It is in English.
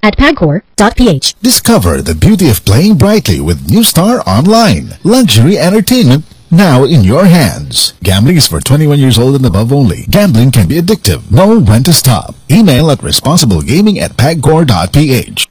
at pagcor.ph. Discover the beauty of playing brightly with New Star Online. Luxury entertainment now in your hands. Gambling is for 21 years old and above only. Gambling can be addictive. Know when to stop. Email at responsiblegaming@pagcor.ph.